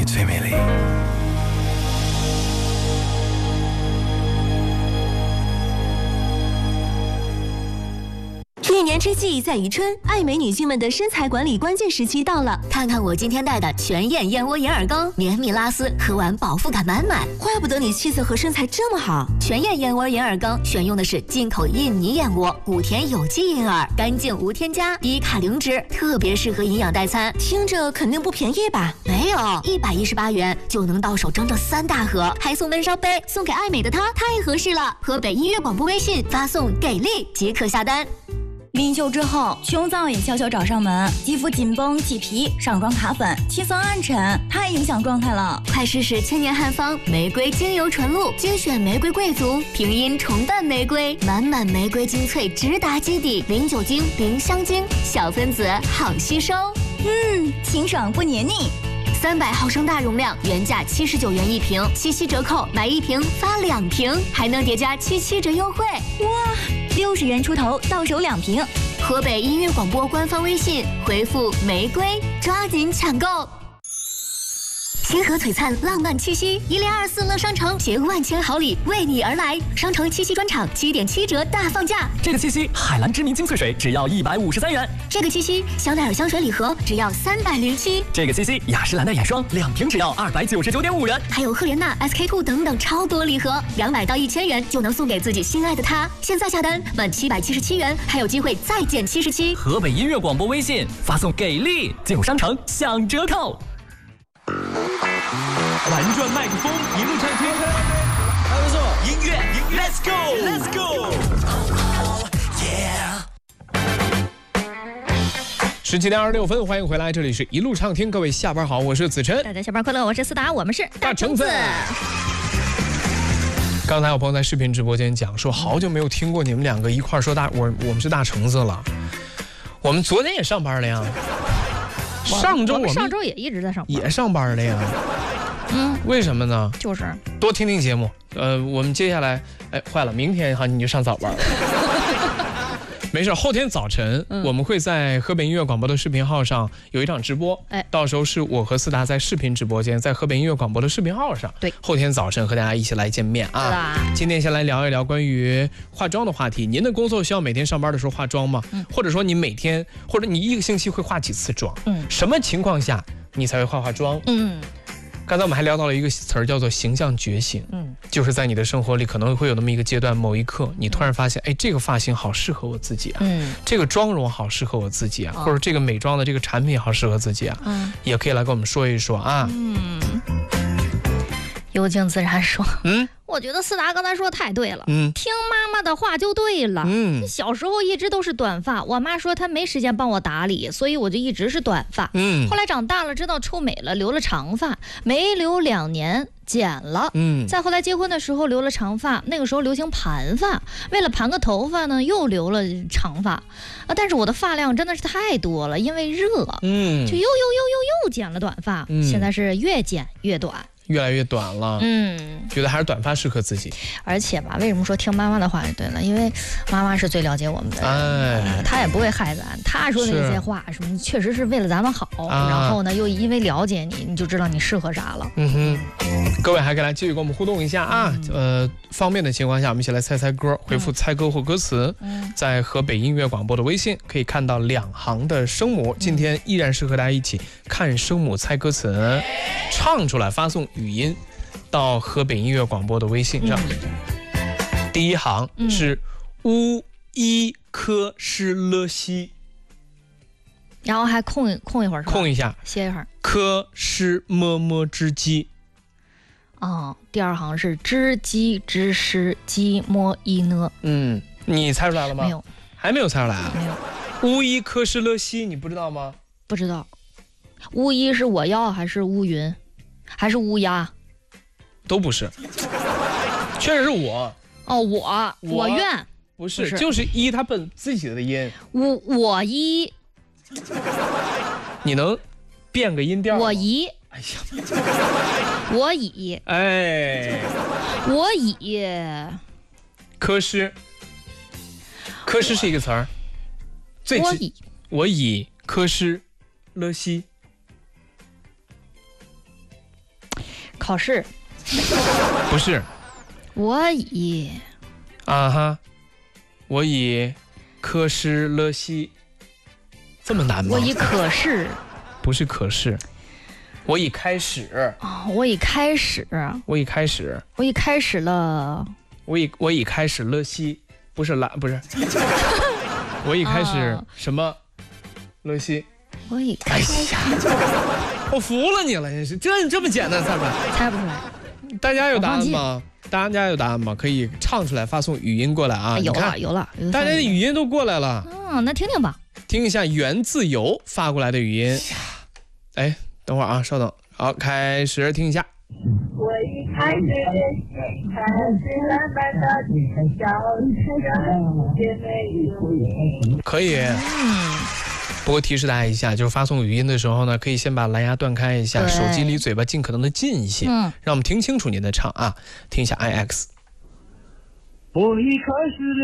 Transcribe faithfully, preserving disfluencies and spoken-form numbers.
你最美丽。 一年之计在于春，爱美女性们的身材管理关键时期到了。 看看我今天带的全燕燕窝银耳羹，绵密拉丝，喝完饱腹感满满。 怪不得你气色和身材这么好。 全燕燕窝银耳羹选用的是进口印尼燕窝，谷田有机银耳，干净无添加，低卡零脂，特别适合营养代餐。 听着肯定不便宜吧？ 没有，一百一十八元就能到手整整三大盒，还送闷烧杯，送给爱美的她太合适了。河北音乐广播微信发送给力即可下单。 临休之后，胸燥也悄悄找上门，肌肤紧绷起皮，上妆卡粉，气色暗沉，太影响状态了。 快试试千年汉方玫瑰精油纯露，精选玫瑰贵族，平阴重瓣玫瑰，满满玫瑰精粹直达基底，零酒精，零香精，小分子好吸收。 嗯，清爽不黏腻。 三百毫升大容量，原价七十九元一瓶，七夕折扣买一瓶发两瓶，还能叠加七七折优惠。 哇！六十元出头，到手两瓶。 河北音乐广播官方微信回复玫瑰，抓紧抢购。星河璀璨浪漫七夕，一零二四乐商城携万千好礼为你而来。商城七夕专场七点七折大放价。 这个七夕，海蓝之谜精粹水只要一百五十三元。 这个七夕，香奈儿香水礼盒只要三百零七。 这个七夕，雅诗兰黛眼霜两瓶只要二百九十九点五元。 还有赫莲娜、S K two 等等超多礼盒，两百到一千元就能送给自己心爱的他。现在下单满七百七十七元，还有机会再减七十七。 河北音乐广播微信发送给力，进入商城享折扣。 玩转麦克风，一路畅听。还不错，音乐，Let's go，Let's go。 十七点二十六分，欢迎回来，这里是一路畅听，各位下班好，我是子晨。 大家下班快乐，我是思达，我们是大橙子。刚才有朋友在视频直播间讲说，好久没有听过你们两个一块说大，我我们是大橙子了。我们昨天也上班了呀。上周我们上周也一直在上班， 也上班了呀。嗯，为什么呢？ 就是多听听节目。呃，我们接下来，哎，坏了，明天哈你就上早班了。没事，后天早晨、嗯、我们会在河北音乐广播的视频号上有一场直播，哎，到时候是我和思达在视频直播间，在河北音乐广播的视频号上， 对， 后天早晨和大家一起来见面啊。今天先来聊一聊关于化妆的话题。您的工作需要每天上班的时候化妆吗？嗯、或者说你每天，或者你一个星期会化几次妆？嗯，什么情况下你才会化化妆？嗯。刚才我们还聊到了一个词儿，叫做形象觉醒。嗯，就是在你的生活里可能会有那么一个阶段，某一刻你突然发现，哎，这个发型好适合我自己啊，嗯，这个妆容好适合我自己啊，哦、或者这个美妆的这个产品好适合自己啊，嗯，也可以来跟我们说一说啊。 嗯，幽静自然说，嗯。我觉得思达刚才说的太对了，嗯，听妈妈的话就对了。嗯，小时候一直都是短发，我妈说她没时间帮我打理，所以我就一直是短发。嗯，后来长大了知道臭美了，留了长发，没留两年剪了。嗯，再后来结婚的时候留了长发，那个时候流行盘发，为了盘个头发呢又留了长发啊，但是我的发量真的是太多了，因为热，嗯，就又又又又又剪了短发，嗯，现在是越剪越短。 越来越短了，嗯，觉得还是短发适合自己。 而且吧，为什么说听妈妈的话就对了？因为妈妈是最了解我们的人，哎，她也不会害咱。她说的那些话，什么确实是为了咱们好，啊、然后呢，又因为了解你，你就知道你适合啥了。 嗯哼，各位还可以来继续跟我们互动一下啊。嗯、呃，方便的情况下，我们一起来猜猜歌，回复猜歌或歌词，嗯、在河北音乐广播的微信可以看到两行的声母。今天依然是和大家一起看声母猜歌词，唱出来发送语音到河北音乐广播的微信上。嗯、第一行是乌伊科施勒西， 然后还空空一会儿， 空一下， 歇一会儿。 科施么么之鸡。 哦，第二行是知鸡知诗鸡摸伊呢。 嗯，你猜出来了吗？ 没有， 还没有猜出来啊？ 没有。 乌伊科施勒西，你不知道吗？ 不知道。乌伊是我要还是乌云？还是乌鸦？ 都不是，确实是我。 哦，我我愿不是，不是就是一它本自己的音。 我我一， 你能变个音调？ 我一， 哎呀， 我以， 哎， 我以， 科施，科施是一个词儿。最我以， 我以科施勒西。 考试。 不是。 我以啊哈，我以科室乐西，这么难吗？ 我以可是， 不是可是，我已开始。 哦，我已开始， 我已开始， 我已开始了。 我已我已开始乐西，不是拉，不是。我已开始什么？乐西。 我已开始。 我服了你了，真是这这么简单猜不出来？ 猜不出来。 大家有答案吗？大家有答案吗？可以唱出来，发送语音过来啊！ 有了，有了， 大家的语音都过来了。 嗯，那听听吧， 听一下源自由发过来的语音。哎，等会儿啊，稍等。好，开始听一下。我一开始开始蓝白的小可以。嗯。不过提示大家一下，就是发送语音的时候呢，可以先把蓝牙断开一下，手机离嘴巴尽可能的近一些，嗯，让我们听清楚您的唱啊，听一下 I X。我一开始